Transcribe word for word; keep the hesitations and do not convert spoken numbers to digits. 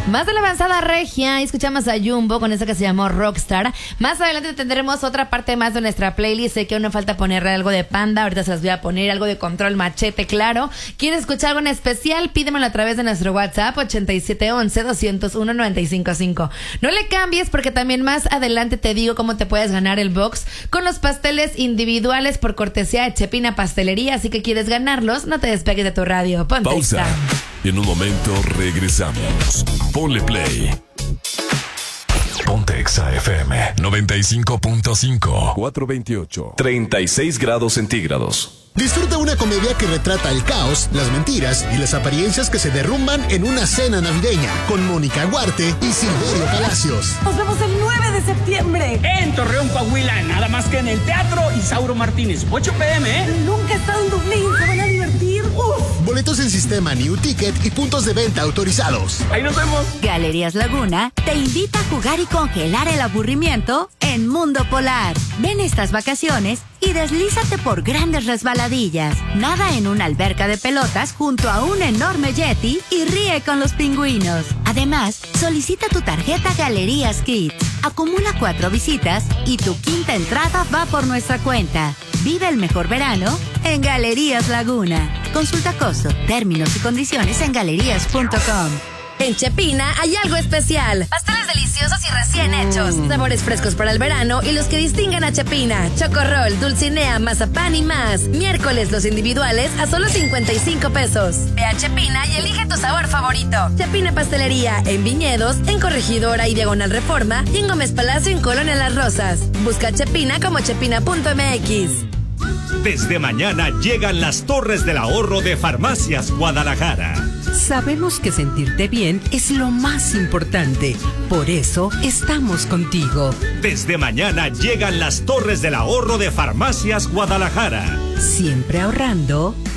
Más de la avanzada regia, escuchamos a Jumbo con esa que se llamó Rockstar. Más adelante tendremos otra parte más de nuestra playlist. Sé que aún no falta ponerle algo de Panda, ahorita se las voy a poner, algo de Control Machete, claro. ¿Quieres escuchar algo en especial? Pídemelo a través de nuestro WhatsApp ochenta y siete once, doscientos uno, noventa y cinco cinco. No le cambies porque también más adelante te digo cómo te puedes ganar el box con los pasteles individuales por cortesía de Chepina Pastelería. Así que quieres ganarlos, no te despegues de tu radio. Ponte pausa. Y en un momento regresamos. Ponle play. Ponte Exa F M noventa y cinco punto cinco. cuatrocientos veintiocho. treinta y seis grados centígrados. Disfruta una comedia que retrata el caos, las mentiras y las apariencias que se derrumban en una cena navideña con Mónica Huarte y Silverio Palacios. Nos vemos el nueve de septiembre en Torreón, Coahuila, nada más que en el Teatro Isauro Martínez, ocho pe eme, ¿eh? Nunca he estado en Dublín, se van a divertir. Uf. Boletos en sistema New Ticket y puntos de venta autorizados. Ahí nos vemos. Galerías Laguna te invita a jugar y congelar el aburrimiento en Mundo Polar. Ven estas vacaciones y deslízate por grandes resbaladillas. Nada en una alberca de pelotas junto a un enorme yeti y ríe con los pingüinos. Además, solicita tu tarjeta Galerías Kids. Acumula cuatro visitas y tu quinta entrada va por nuestra cuenta. Vive el mejor verano en Galerías Laguna. Consulta costo, términos y condiciones en galerías punto com. En Chepina hay algo especial. Pasteles deliciosos y recién hechos. Sabores frescos para el verano y los que distinguen a Chepina. Chocorrol, dulcinea, mazapán y más. Miércoles los individuales a solo cincuenta y cinco pesos. Ve a Chepina y elige tu sabor favorito. Chepina Pastelería en Viñedos, en Corregidora y Diagonal Reforma y en Gómez Palacio en Colonia Las Rosas. Busca Chepina como chepina punto eme equis. Desde mañana llegan las Torres del Ahorro de Farmacias Guadalajara. Sabemos que sentirte bien es lo más importante. Por eso estamos contigo. Desde mañana llegan las Torres del Ahorro de Farmacias Guadalajara. Siempre ahorrando,